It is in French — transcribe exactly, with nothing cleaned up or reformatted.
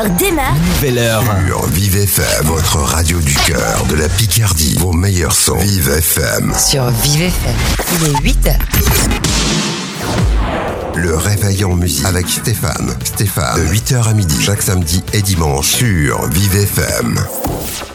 heure démarre. Nouvelle heure. Sur Vive F M, votre radio du cœur de la Picardie. Vos meilleurs sons. Vive F M. Sur Vive F M, il est huit heures. Le réveil en musique avec Stéphane. Stéphane, de huit heures à midi, chaque samedi et dimanche sur Vive F M.